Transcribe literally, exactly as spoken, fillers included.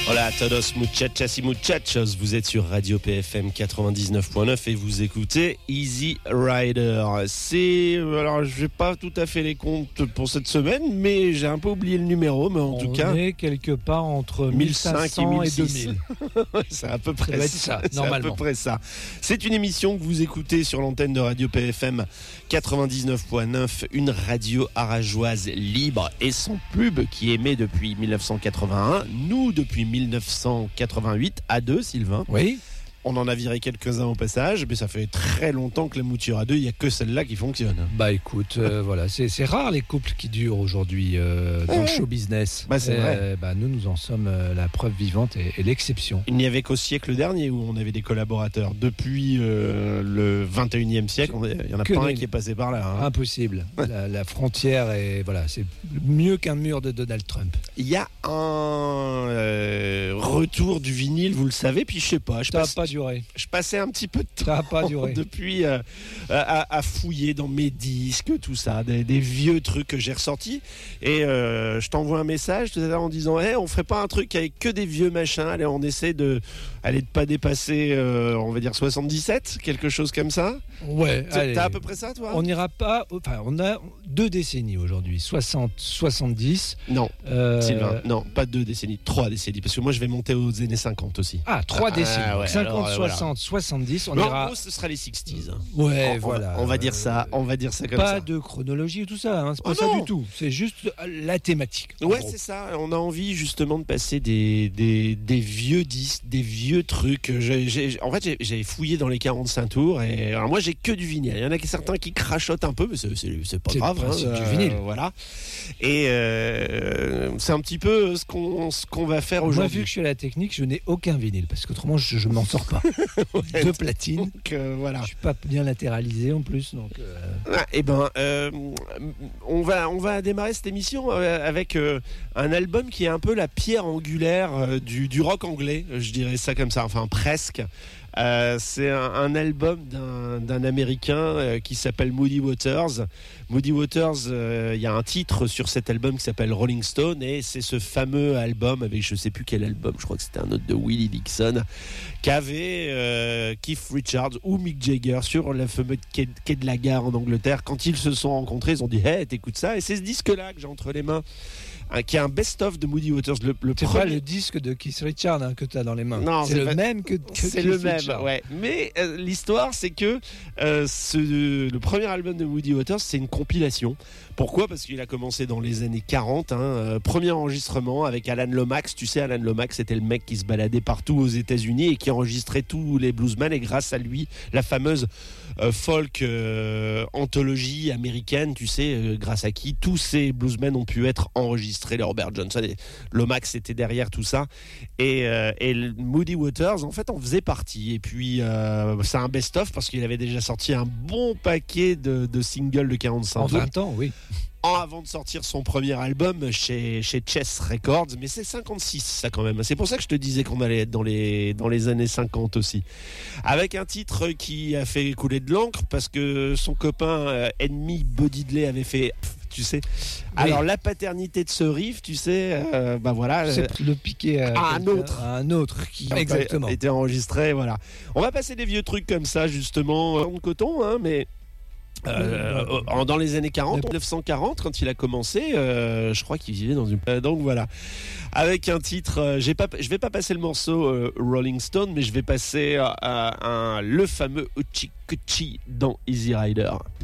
Hola a todos muchachas y muchachos, vous êtes sur Radio P F M quatre-vingt-dix-neuf point neuf et vous écoutez Easy Rider. C'est, alors je vais pas tout à fait les comptes pour cette semaine, mais j'ai un peu oublié le numéro, mais en On tout cas... On est quelque part entre mille cinq cents et deux mille. C'est à peu près ça. ça, ça normalement. C'est à peu près ça. C'est une émission que vous écoutez sur l'antenne de Radio P F M quatre-vingt-dix-neuf point neuf, une radio arageoise libre et sans pub qui émet depuis mille neuf cent quatre-vingt-un, nous depuis mille neuf cent quatre-vingt-huit, à deux, Sylvain. Oui. On en a viré quelques-uns au passage, mais ça fait très longtemps que la mouture à deux, il n'y a que celle-là qui fonctionne. Bah écoute, euh, voilà, c'est, c'est rare les couples qui durent aujourd'hui euh, dans ouais. le show business. Bah c'est et, vrai. Euh, bah, nous, nous en sommes euh, la preuve vivante et, et l'exception. Il n'y avait qu'au siècle dernier où on avait des collaborateurs. Depuis euh, le vingt et unième siècle, il n'y en a que pas un qui est passé par là. Hein. Impossible. la, la frontière est, voilà, c'est mieux qu'un mur de Donald Trump. Il y a un euh, retour du vinyle, vous le savez, puis je sais pas. Je Ça passe... pas duré. Je passais un petit peu de temps ça a pas duré. depuis euh, à, à fouiller dans mes disques, tout ça, des, des vieux trucs que j'ai ressortis. Et euh, je t'envoie un message tout à l'heure en disant hey, on ferait pas un truc avec que des vieux machins. Allez, on essaie de, allez, de pas dépasser, euh, on va dire soixante-dix-sept, quelque chose comme ça. Ouais. T'as, allez, t'as à peu près ça, toi? On n'ira pas. Enfin, on a deux décennies aujourd'hui, soixante, soixante-dix. Non, euh... Sylvain, non, pas deux décennies, trois décennies, parce que moi je vais monter aux années cinquante aussi. Ah, trois ah, décennies. Ouais, cinquante, alors, soixante, voilà. soixante-dix. On non, ira. En gros, ce sera les sixties. Ouais, on, voilà. On va, on va dire ça, on va dire ça comme pas ça. Pas de chronologie ou tout ça, hein, c'est pas oh ça non. du tout. C'est juste la thématique. Ouais, c'est ça. On a envie justement de passer des, des, des vieux disques, des vieux trucs. J'ai, j'ai, en fait, j'ai, j'ai fouillé dans les quarante-cinq tours et alors moi j'ai que du vinyle. Il y en a certains qui crachotent un peu, mais c'est, c'est, c'est pas c'est grave. Hein, c'est euh, du vinyle. Voilà. Et euh, c'est un petit peu ce qu'on, ce qu'on va faire aujourd'hui. Moi, vu que je suis à la technique, je n'ai aucun vinyle parce qu'autrement je, je m'en sors pas. ouais, Deux platines. Donc, euh, voilà. Je suis pas bien latéralisé en plus, donc. Euh... Ah, et ben, euh, on va on va démarrer cette émission avec euh, un album qui est un peu la pierre angulaire euh, du du rock anglais, je dirais ça comme ça, enfin presque. Euh, c'est un, un album d'un, d'un Américain euh, qui s'appelle Muddy Waters. Muddy Waters, il euh, y a un titre sur cet album qui s'appelle Rolling Stone et c'est ce fameux album avec je sais plus quel album, je crois que c'était un autre de Willie Dixon, qu'avait euh, Keith Richards ou Mick Jagger sur la fameuse quai, quai de la gare en Angleterre. Quand ils se sont rencontrés, ils ont dit hey, t'écoutes ça, et c'est ce disque-là que j'ai entre les mains. Un, qui est un best-of de Muddy Waters. Le, le c'est premier... pas le disque de Keith Richards hein, que tu as dans les mains. Non, c'est, c'est le pas... même que, que c'est Keith le même, Richards. Ouais. Mais euh, l'histoire, c'est que euh, ce, le premier album de Muddy Waters, c'est une compilation. Pourquoi ? Parce qu'il a commencé dans les années quarante. Hein, euh, premier enregistrement avec Alan Lomax. Tu sais, Alan Lomax, c'était le mec qui se baladait partout aux États-Unis et qui enregistrait tous les bluesmen. Et grâce à lui, la fameuse euh, folk euh, anthologie américaine, tu sais, euh, grâce à qui tous ces bluesmen ont pu être enregistrés. Les Robert Johnson et Lomax était derrière tout ça et, euh, et Muddy Waters en fait en faisait partie et puis euh, c'est un best-of parce qu'il avait déjà sorti un bon paquet de, de singles de quarante-cinq en vingt ans oui avant de sortir son premier album chez, chez Chess Records, mais c'est cinquante-six ça quand même, c'est pour ça que je te disais qu'on allait être dans les, dans les années cinquante aussi, avec un titre qui a fait couler de l'encre parce que son copain euh, ennemi Bo Diddley avait fait tu sais. Oui. Alors la paternité de ce riff, tu sais, euh, bah voilà, c'est le piquer à, à un autre, à un autre qui exactement était enregistré, voilà. On va passer des vieux trucs comme ça justement, en coton, hein, mais. Euh, euh, dans les années quarante, mille neuf cent quarante, quand il a commencé, euh, je crois qu'il vivait dans une. Donc voilà, avec un titre. Euh, j'ai pas, je vais pas passer le morceau euh, Rolling Stone, mais je vais passer à, à, à le fameux Uchi Kuchi dans Easy Rider.